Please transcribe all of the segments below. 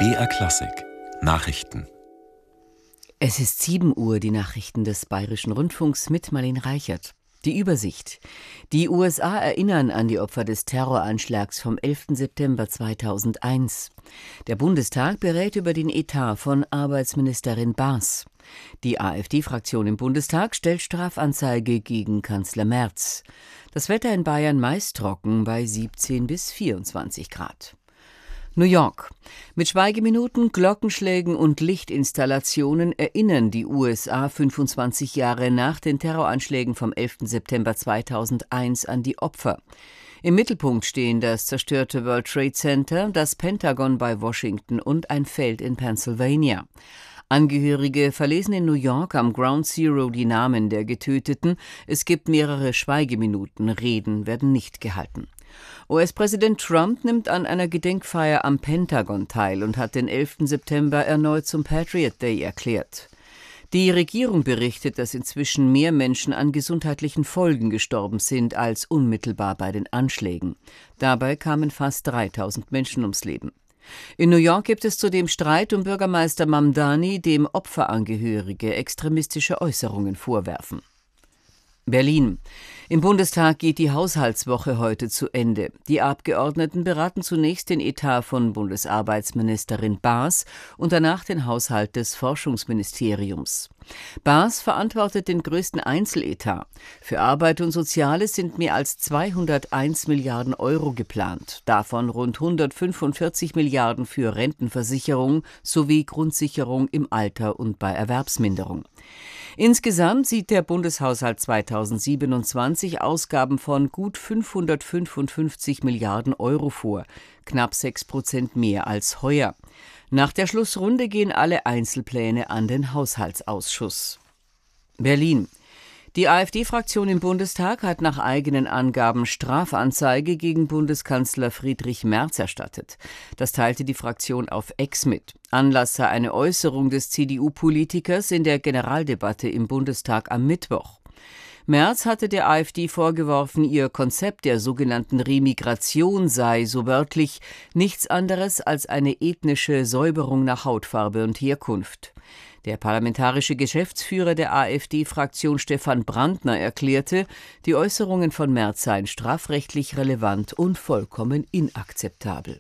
BR Klassik Nachrichten. Es ist 7 Uhr, die Nachrichten des Bayerischen Rundfunks mit Marlene Reichert. Die Übersicht. Die USA erinnern an die Opfer des Terroranschlags vom 11. September 2001. Der Bundestag berät über den Etat von Arbeitsministerin Baas. Die AfD-Fraktion im Bundestag stellt Strafanzeige gegen Kanzler Merz. Das Wetter in Bayern meist trocken bei 17 bis 24 Grad. New York. Mit Schweigeminuten, Glockenschlägen und Lichtinstallationen erinnern die USA 25 Jahre nach den Terroranschlägen vom 11. September 2001 an die Opfer. Im Mittelpunkt stehen das zerstörte World Trade Center, das Pentagon bei Washington und ein Feld in Pennsylvania. Angehörige verlesen in New York am Ground Zero die Namen der Getöteten. Es gibt mehrere Schweigeminuten, Reden werden nicht gehalten. US-Präsident Trump nimmt an einer Gedenkfeier am Pentagon teil und hat den 11. September erneut zum Patriot Day erklärt. Die Regierung berichtet, dass inzwischen mehr Menschen an gesundheitlichen Folgen gestorben sind als unmittelbar bei den Anschlägen. Dabei kamen fast 3000 Menschen ums Leben. In New York gibt es zudem Streit um Bürgermeister Mamdani, dem Opferangehörige extremistische Äußerungen vorwerfen. Berlin. Im Bundestag geht die Haushaltswoche heute zu Ende. Die Abgeordneten beraten zunächst den Etat von Bundesarbeitsministerin Baas und danach den Haushalt des Forschungsministeriums. Baas verantwortet den größten Einzeletat. Für Arbeit und Soziales sind mehr als 201 Milliarden Euro geplant, davon rund 145 Milliarden für Rentenversicherung sowie Grundsicherung im Alter und bei Erwerbsminderung. Insgesamt sieht der Bundeshaushalt 2027 Ausgaben von gut 555 Milliarden Euro vor, knapp 6% mehr als heuer. Nach der Schlussrunde gehen alle Einzelpläne an den Haushaltsausschuss. Berlin. Die AfD-Fraktion im Bundestag hat nach eigenen Angaben Strafanzeige gegen Bundeskanzler Friedrich Merz erstattet. Das teilte die Fraktion auf X mit. Anlass sei eine Äußerung des CDU-Politikers in der Generaldebatte im Bundestag am Mittwoch. Merz hatte der AfD vorgeworfen, ihr Konzept der sogenannten Remigration sei, so wörtlich, nichts anderes als eine ethnische Säuberung nach Hautfarbe und Herkunft. Der parlamentarische Geschäftsführer der AfD-Fraktion Stefan Brandner erklärte, die Äußerungen von Merz seien strafrechtlich relevant und vollkommen inakzeptabel.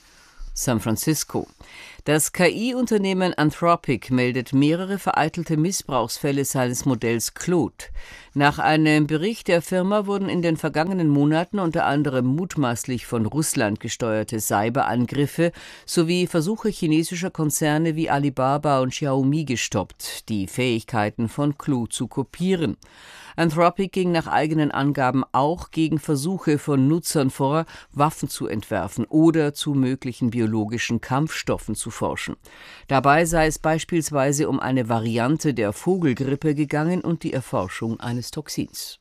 San Francisco. Das KI-Unternehmen Anthropic meldet mehrere vereitelte Missbrauchsfälle seines Modells Claude. Nach einem Bericht der Firma wurden in den vergangenen Monaten unter anderem mutmaßlich von Russland gesteuerte Cyberangriffe sowie Versuche chinesischer Konzerne wie Alibaba und Xiaomi gestoppt, die Fähigkeiten von Claude zu kopieren. Anthropic ging nach eigenen Angaben auch gegen Versuche von Nutzern vor, Waffen zu entwerfen oder zu möglichen biologischen Kampfstoffen zu forschen. Dabei sei es beispielsweise um eine Variante der Vogelgrippe gegangen und die Erforschung eines Toxins.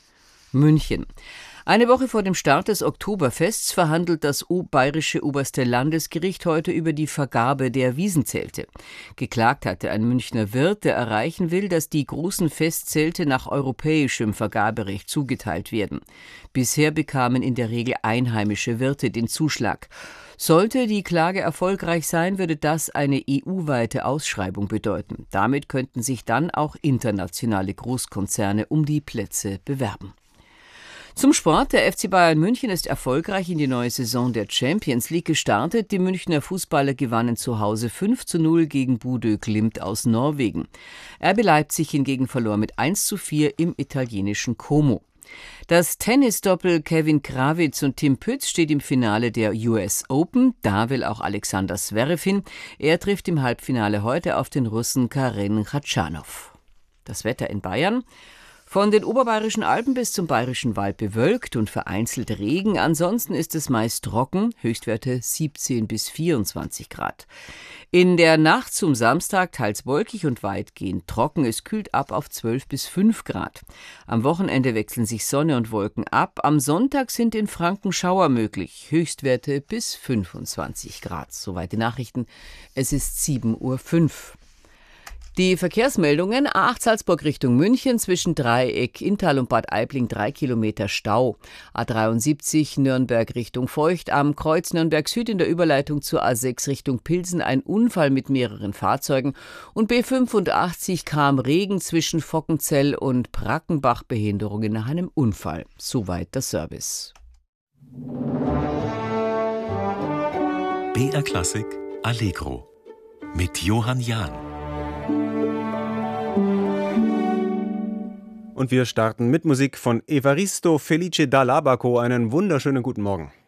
München. Eine Woche vor dem Start des Oktoberfests verhandelt das bayerische oberste Landesgericht heute über die Vergabe der Wiesenzelte. Geklagt hatte ein Münchner Wirt, der erreichen will, dass die großen Festzelte nach europäischem Vergaberecht zugeteilt werden. Bisher bekamen in der Regel einheimische Wirte den Zuschlag. Sollte die Klage erfolgreich sein, würde das eine EU-weite Ausschreibung bedeuten. Damit könnten sich dann auch internationale Großkonzerne um die Plätze bewerben. Zum Sport. Der FC Bayern München ist erfolgreich in die neue Saison der Champions League gestartet. Die Münchner Fußballer gewannen zu Hause 5:0 gegen Bodø Glimt aus Norwegen. RB Leipzig hingegen verlor mit 1:4 im italienischen Como. Das Tennisdoppel Kevin Krawitz und Tim Pütz steht im Finale der US Open. Da will auch Alexander Zverev hin. Er trifft im Halbfinale heute auf den Russen Karen Khachanov. Das Wetter in Bayern. Von den oberbayerischen Alpen bis zum bayerischen Wald bewölkt und vereinzelt Regen. Ansonsten ist es meist trocken, Höchstwerte 17 bis 24 Grad. In der Nacht zum Samstag teils wolkig und weitgehend trocken. Es kühlt ab auf 12 bis 5 Grad. Am Wochenende wechseln sich Sonne und Wolken ab. Am Sonntag sind in Franken Schauer möglich. Höchstwerte bis 25 Grad. Soweit die Nachrichten. Es ist 7:05 Uhr. Die Verkehrsmeldungen: A8 Salzburg Richtung München zwischen Dreieck, Inntal und Bad Aibling 3 Kilometer Stau. A73 Nürnberg Richtung Feucht am Kreuz Nürnberg Süd in der Überleitung zur A6 Richtung Pilsen ein Unfall mit mehreren Fahrzeugen. Und B85 kam Regen zwischen Fockenzell und Brackenbach, Behinderungen nach einem Unfall. Soweit der Service. BR Klassik Allegro mit Johann Jahn. Und wir starten mit Musik von Evaristo Felice Dall'Abaco. Einen wunderschönen guten Morgen.